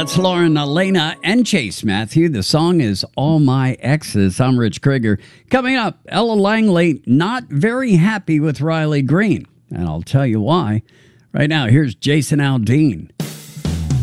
That's Lauren Elena and Chase Matthew. The song is All My Exes. I'm Rich Krieger. Coming up, Ella Langley not very happy with Riley Green. And I'll tell you why. Right now, here's Jason Aldean.